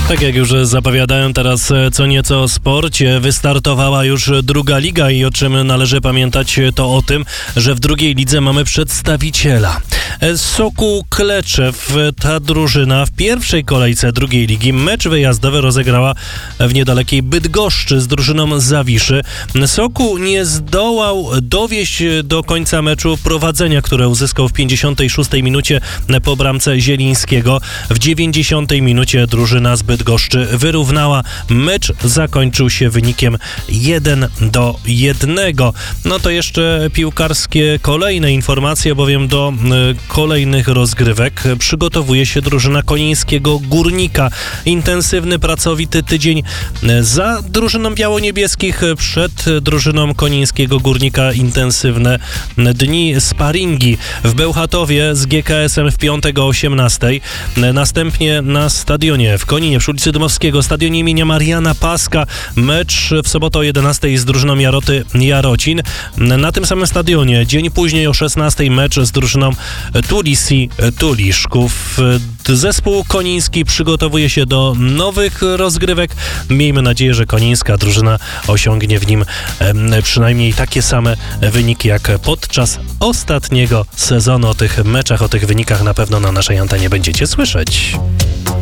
Tak jak już zapowiadałem, teraz co nieco o sporcie. Wystartowała już druga liga i o czym należy pamiętać, to o tym, że w drugiej lidze mamy przedstawiciela. Sokół Kleczew, ta drużyna w pierwszej kolejce drugiej ligi mecz wyjazdowy rozegrała w niedalekiej Bydgoszczy z drużyną Zawiszy. Sokół nie zdołał dowieść do końca meczu prowadzenia, które uzyskał w 56 minucie po bramce Zielińskiego. W 90 minucie drużyna z Bydgoszczy wyrównała. Mecz zakończył się wynikiem 1-1. No to jeszcze piłkarskie kolejne informacje, bowiem do kolejnych rozgrywek przygotowuje się drużyna konińskiego Górnika. Intensywny, pracowity tydzień za drużyną biało-niebieskich, przed drużyną konińskiego Górnika intensywne dni sparingi w Bełchatowie z GKS-em w piątek o 18. Następnie na stadionie w Koninie przy ulicy Dmowskiego, stadionie imienia Mariana Paska, mecz w sobotę o 11 z drużyną Jaroty Jarocin. Na tym samym stadionie dzień później o 16 mecz z drużyną Tulisi Tuliszków. Zespół koniński przygotowuje się do nowych rozgrywek. Miejmy nadzieję, że konińska drużyna osiągnie w nim przynajmniej takie same wyniki jak podczas ostatniego sezonu. O tych meczach, o tych wynikach na pewno na naszej antenie będziecie słyszeć.